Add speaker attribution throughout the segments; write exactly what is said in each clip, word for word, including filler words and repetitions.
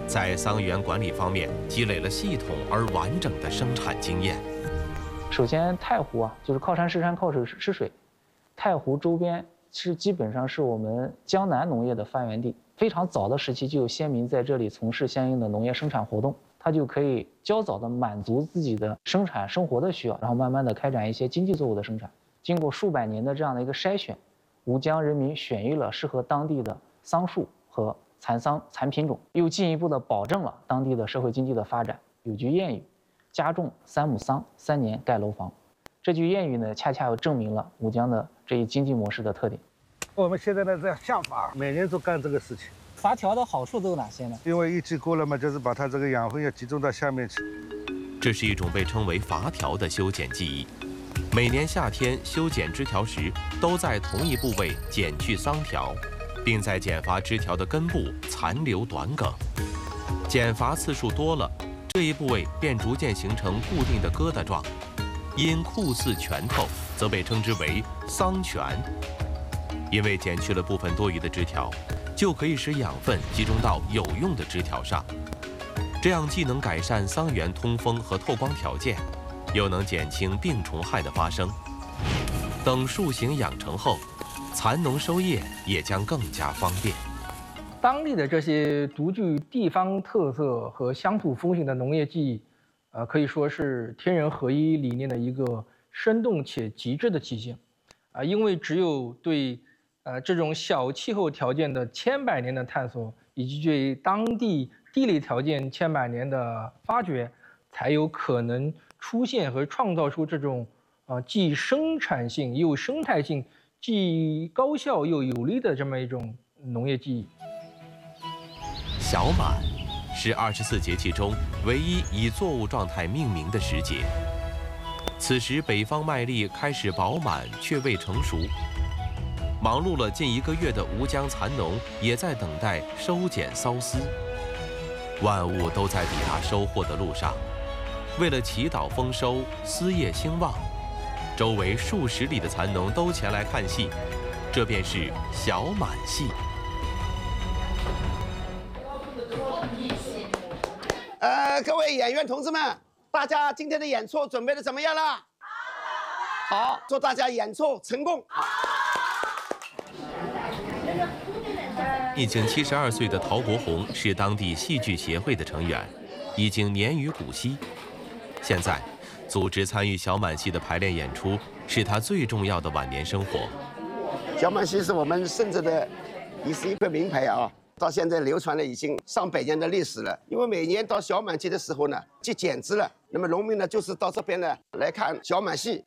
Speaker 1: 在桑园管理方面积累了系统而完整的生产经验。
Speaker 2: 首先，太湖啊，就是靠山吃山，靠水吃水。太湖周边是基本上是我们江南农业的发源地，非常早的时期就有先民在这里从事相应的农业生产活动，他就可以较早的满足自己的生产生活的需要，然后慢慢的开展一些经济作物的生产。经过数百年的这样的一个筛选，吴江人民选育了适合当地的桑树和蚕桑蚕品种，又进一步的保证了当地的社会经济的发展。有句谚语：家种三亩桑，三年盖楼房。这句谚语呢，恰恰又证明了吴江的这一经济模式的特点。
Speaker 3: 我们现在呢在下法，每年都干这个事情。
Speaker 2: 阀条的好处都有哪些呢？
Speaker 3: 因为一季过了嘛，就是把它这个养分要集中到下面去。
Speaker 1: 这是一种被称为阀条的修剪技艺。每年夏天修剪枝条时，都在同一部位剪去桑条，并在剪伐枝条的根部残留短梗。剪伐次数多了，这一部位便逐渐形成固定的疙瘩状，因酷似拳头，则被称之为桑拳。因为剪去了部分多余的枝条，就可以使养分集中到有用的枝条上，这样既能改善桑园通风和透光条件，又能减轻病虫害的发生。等树形养成后，蚕农收业也将更加方便。
Speaker 4: 当地的这些独具地方特色和乡土风情的农业技艺，呃，可以说是天人合一理念的一个生动且极致的体现。啊、呃，因为只有对呃这种小气候条件的千百年的探索，以及对当地地理条件千百年的发掘，才有可能出现和创造出这种啊、呃、既生产性又生态性、既高效又有力的这么一种农业技艺。
Speaker 1: 小满是二十四节气中唯一以作物状态命名的时节。此时北方麦粒开始饱满，却未成熟。忙碌了近一个月的吴江蚕农也在等待收剪缫丝。万物都在抵达收获的路上。为了祈祷丰收、丝叶兴旺，周围数十里的蚕农都前来看戏，这便是小满戏。
Speaker 5: 呃，各位演员同志们，大家今天的演出准备的怎么样了？好，祝大家演出成功。
Speaker 1: 已经七十二岁的陶国红是当地戏剧协会的成员，已经年逾古稀。现在，组织参与小满戏的排练演出是他最重要的晚年生活。
Speaker 5: 小满戏是我们甚至的，也是一块名牌啊。到现在流传了已经上百年的历史了。因为每年到小满节的时候呢，就剪枝了。那么农民呢，就是到这边呢来看小满戏。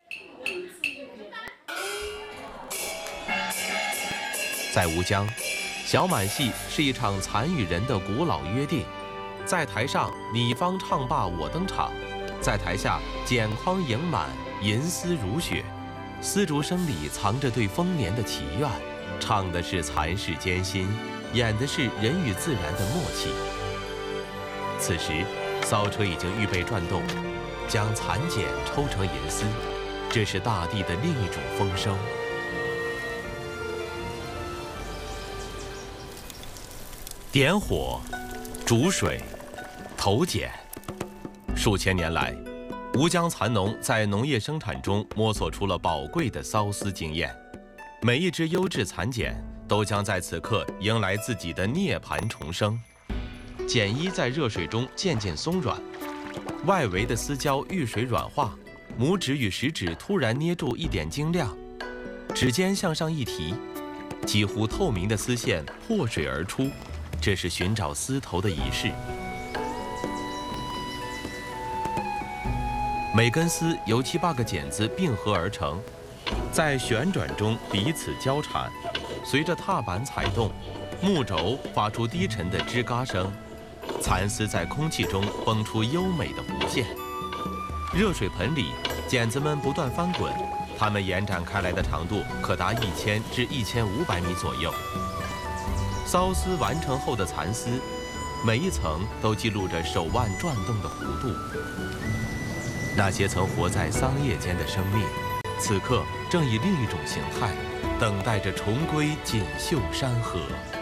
Speaker 1: 在吴江，小满戏是一场蚕与人的古老约定。在台上，你方唱罢我登场；在台下，剪筐盈满，银丝如雪。丝竹声里藏着对丰年的祈愿，唱的是蚕世艰辛。演的是人与自然的默契。此时，骚车已经预备转动，将蚕茧抽成银丝，这是大地的另一种丰收。点火、煮水、投碱，数千年来，吴江蚕农在农业生产中摸索出了宝贵的缫丝经验。每一只优质蚕茧都将在此刻迎来自己的涅槃重生。茧衣在热水中渐渐松软，外围的丝胶遇水软化，拇指与食指突然捏住一点晶亮，指尖向上一提，几乎透明的丝线破水而出，这是寻找丝头的仪式。每根丝由七八个茧子并合而成，在旋转中彼此交缠，随着踏板踩动，木轴发出低沉的吱嘎声，蚕丝在空气中绷出优美的弧线。热水盆里，茧子们不断翻滚，它们延展开来的长度可达一千至一千五百米左右。缫丝完成后的蚕丝，每一层都记录着手腕转动的弧度。那些曾活在桑叶间的生命，此刻正以另一种形态，等待着重归锦绣山河。